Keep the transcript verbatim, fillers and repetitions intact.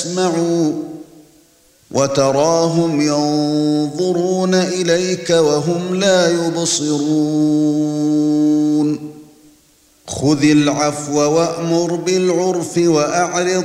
يسمعوا وتراهم ينظرون إليك وهم لا يبصرون خذ العفو وأمر بالعرف وأعرض